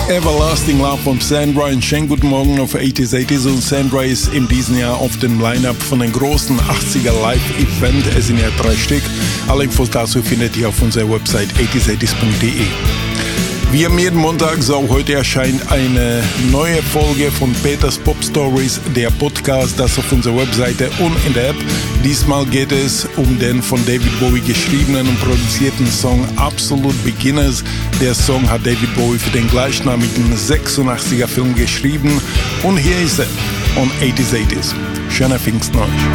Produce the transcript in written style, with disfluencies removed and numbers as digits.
Everlasting Love von Sandra. Einen schönen guten Morgen auf 80s 80s. Und Sandra ist in diesem Jahr auf dem Line-Up von einem großen 80er Live-Event. Es sind ja 3 Stück. Alle Infos dazu findet ihr auf unserer Website 80s80s.de. Wie am jeden Montag, so heute erscheint eine neue Folge von Peters Pop Stories, der Podcast, das auf unserer Webseite und in der App. Diesmal geht es um den von David Bowie geschriebenen und produzierten Song Absolute Beginners. Der Song hat David Bowie für den gleichnamigen 86er Film geschrieben und hier ist er on 80s 80s. Schöner Pfingsten euch.